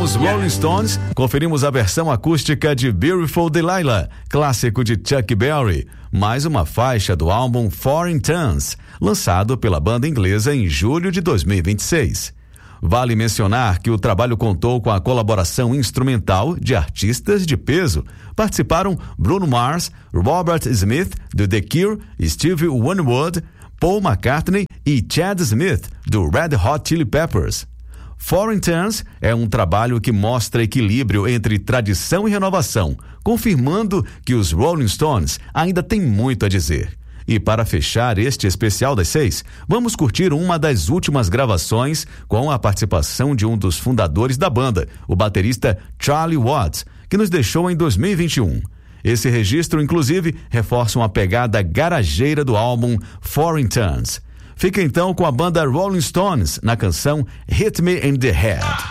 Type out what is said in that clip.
dos Rolling Stones, conferimos a versão acústica de Beautiful Delilah, clássico de Chuck Berry, mais uma faixa do álbum Foreign Towns, lançado pela banda inglesa em julho de 2026. Vale mencionar que o trabalho contou com a colaboração instrumental de artistas de peso. Participaram Bruno Mars, Robert Smith, do The Cure, Stevie Winwood, Paul McCartney e Chad Smith, do Red Hot Chili Peppers. Foreign Towns é um trabalho que mostra equilíbrio entre tradição e renovação, confirmando que os Rolling Stones ainda têm muito a dizer. E para fechar este especial das 6, vamos curtir uma das últimas gravações com a participação de um dos fundadores da banda, o baterista Charlie Watts, que nos deixou em 2021. Esse registro, inclusive, reforça uma pegada garageira do álbum Foreign Towns. Fica então com a banda Rolling Stones na canção Hit Me in the Head.